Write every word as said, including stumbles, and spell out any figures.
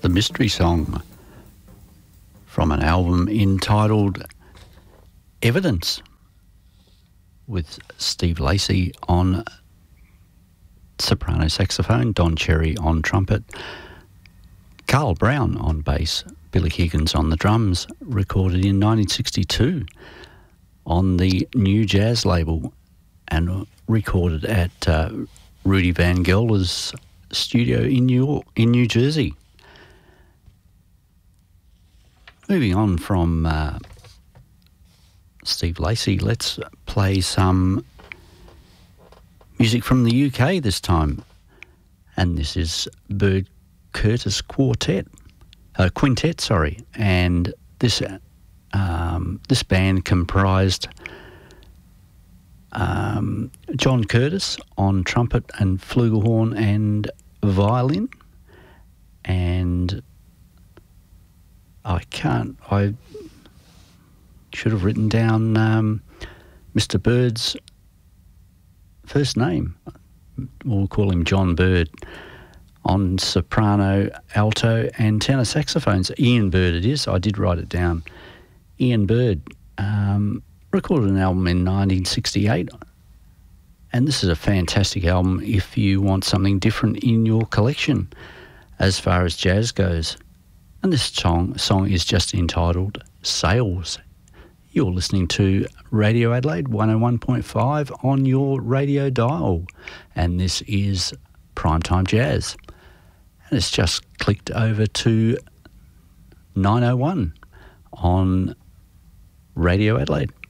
The Mystery Song from an album entitled Evidence, with Steve Lacey on soprano saxophone, Don Cherry on trumpet, Carl Brown on bass, Billy Higgins on the drums, recorded in nineteen sixty-two on the New Jazz label and recorded at uh, Rudy Van Gelder's studio in New York, in New Jersey. Moving on from uh, Steve Lacey, let's play some music from the U K this time. And this is Bird Curtis Quartet, uh, Quintet, sorry. And this um, this band comprised um, John Curtis on trumpet and flugelhorn and violin, and I can't, I should have written down um, Mister Bird's first name. We'll call him John Bird, on soprano, alto and tenor saxophones. Ian Bird it is, I did write it down. Ian Bird um, recorded an album in nineteen sixty-eight, and this is a fantastic album if you want something different in your collection as far as jazz goes. And this song, song is just entitled Sales. You're listening to Radio Adelaide one oh one point five on your radio dial, and this is Primetime Jazz. And it's just clicked over to nine oh one on Radio Adelaide.